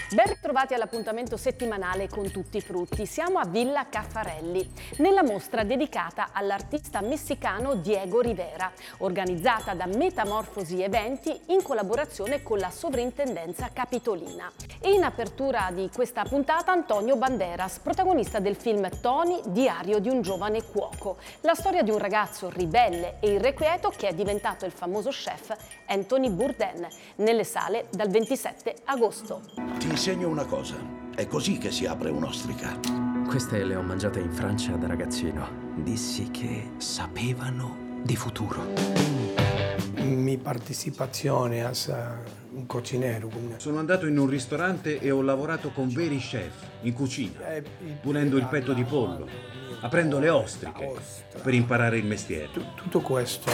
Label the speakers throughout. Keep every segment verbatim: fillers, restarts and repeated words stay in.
Speaker 1: Ben ritrovati all'appuntamento settimanale con tutti i frutti. Siamo a Villa Caffarelli, nella mostra dedicata all'artista messicano Diego Rivera, organizzata da Metamorfosi Eventi in collaborazione con la Sovrintendenza Capitolina. E in apertura di questa puntata Antonio Banderas, protagonista del film Tony, diario di un giovane cuoco. La storia di un ragazzo ribelle e irrequieto che è diventato il famoso chef Anthony Bourdain, nelle sale dal ventisette agosto.
Speaker 2: Ti insegno una cosa, è così che si apre un'ostrica.
Speaker 3: Queste le ho mangiate in Francia da ragazzino. Dissi che sapevano di futuro.
Speaker 4: Mi partecipazione a un cucinero.
Speaker 5: Sono andato in un ristorante e ho lavorato con veri chef in cucina, pulendo il petto di pollo, aprendo le ostriche per imparare il mestiere.
Speaker 4: Tutto questo.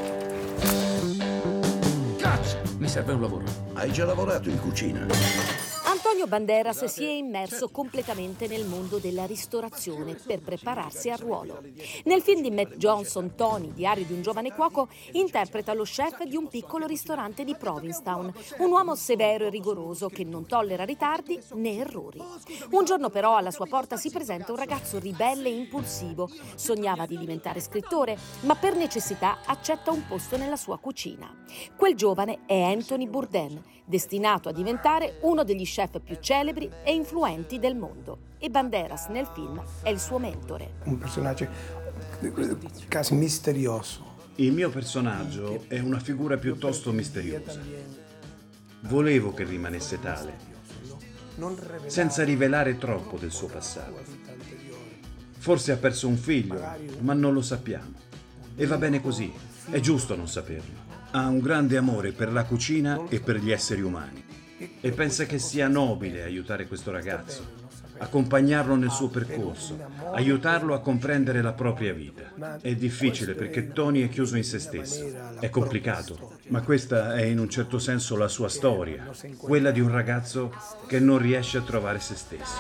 Speaker 3: Mi serve un lavoro.
Speaker 2: Hai già lavorato in cucina?
Speaker 6: Antonio Banderas si è immerso completamente nel mondo della ristorazione per prepararsi al ruolo. Nel film di Matt Johnson, Tony, diario di un giovane cuoco, interpreta lo chef di un piccolo ristorante di Provincetown, un uomo severo e rigoroso che non tollera ritardi né errori. Un giorno però alla sua porta si presenta un ragazzo ribelle e impulsivo. Sognava di diventare scrittore, ma per necessità accetta un posto nella sua cucina. Quel giovane è Anthony Bourdain, destinato a diventare uno degli chef più celebri e influenti del mondo. E Banderas nel film è il suo mentore.
Speaker 4: Un personaggio quasi misterioso.
Speaker 5: Il mio personaggio è una figura piuttosto misteriosa. Volevo che rimanesse tale, senza rivelare troppo del suo passato. Forse ha perso un figlio, ma non lo sappiamo. E va bene così, è giusto non saperlo. Ha un grande amore per la cucina e per gli esseri umani. E pensa che sia nobile aiutare questo ragazzo, accompagnarlo nel suo percorso, aiutarlo a comprendere la propria vita. È difficile perché Tony è chiuso in se stesso, è complicato, ma questa è in un certo senso la sua storia, quella di un ragazzo che non riesce a trovare se stesso.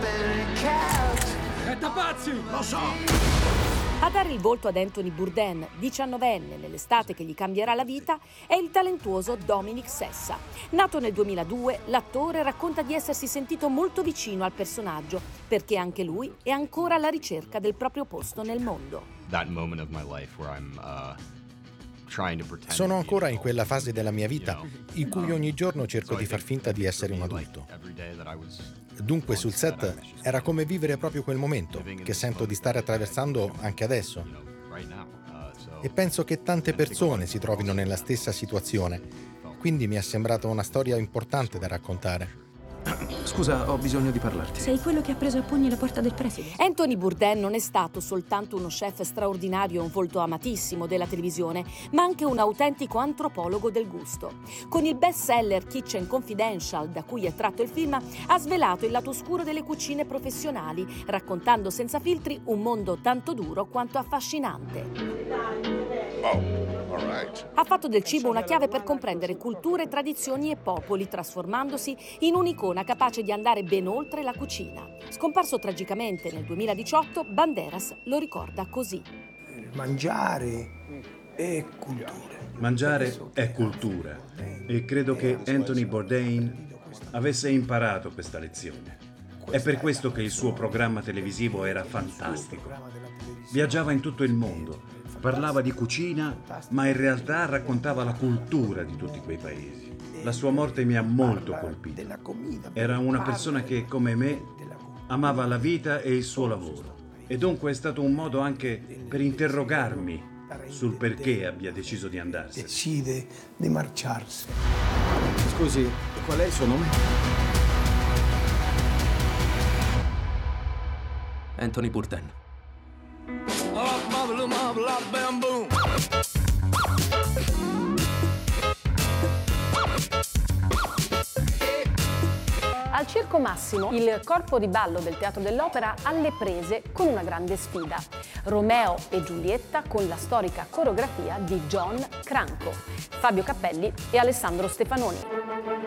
Speaker 3: È da pazzi!
Speaker 2: Lo so!
Speaker 6: A dare il volto ad Anthony Bourdain, diciannovenne nell'estate che gli cambierà la vita, è il talentuoso Dominic Sessa. Nato nel duemiladue, l'attore racconta di essersi sentito molto vicino al personaggio, perché anche lui è ancora alla ricerca del proprio posto nel mondo.
Speaker 7: That moment of my life where I'm uh...
Speaker 8: Sono ancora in quella fase della mia vita in cui ogni giorno cerco di far finta di essere un adulto. Dunque sul set era come vivere proprio quel momento, che sento di stare attraversando anche adesso. E penso che tante persone si trovino nella stessa situazione, quindi mi è sembrata una storia importante da raccontare.
Speaker 3: Scusa, ho bisogno di parlarti.
Speaker 9: Sei quello che ha preso a pugni la porta del preside.
Speaker 6: Anthony Bourdain non è stato soltanto uno chef straordinario e un volto amatissimo della televisione, ma anche un autentico antropologo del gusto. Con il best-seller Kitchen Confidential, da cui è tratto il film, ha svelato il lato oscuro delle cucine professionali, raccontando senza filtri un mondo tanto duro quanto affascinante. Ha fatto del cibo una chiave per comprendere culture, tradizioni e popoli, trasformandosi in un'icona capace di andare ben oltre la cucina. Scomparso tragicamente nel duemiladiciotto, Banderas lo ricorda così.
Speaker 4: Mangiare è cultura.
Speaker 5: Mangiare è cultura e credo che Anthony Bourdain avesse imparato questa lezione. È per questo che il suo programma televisivo era fantastico. Viaggiava in tutto il mondo. Parlava di cucina, ma in realtà raccontava la cultura di tutti quei paesi. La sua morte mi ha molto colpito. Era una persona che, come me, amava la vita e il suo lavoro. E dunque è stato un modo anche per interrogarmi sul perché abbia deciso di andarsene.
Speaker 4: Decide di marciarsi.
Speaker 3: Scusi, qual è il suo nome? Anthony Bourdain.
Speaker 1: Al Circo Massimo, il corpo di ballo del Teatro dell'Opera alle prese con una grande sfida. Romeo e Giulietta con la storica coreografia di John Cranco, Fabio Cappelli e Alessandro Stefanoni.